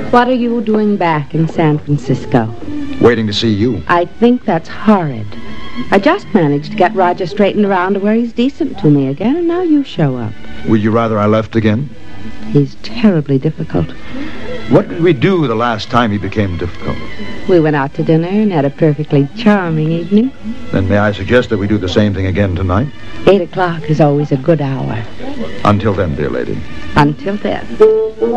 What are you doing back in San Francisco? Waiting to see you. I think that's horrid. I just managed to get Roger straightened around to where he's decent to me again, and now you show up. Would you rather I left again? He's terribly difficult. What did we do the last time he became difficult? We went out to dinner and had a perfectly charming evening. Then may I suggest that we do the same thing again tonight? 8 o'clock is always a good hour. Until then, dear lady. Until then.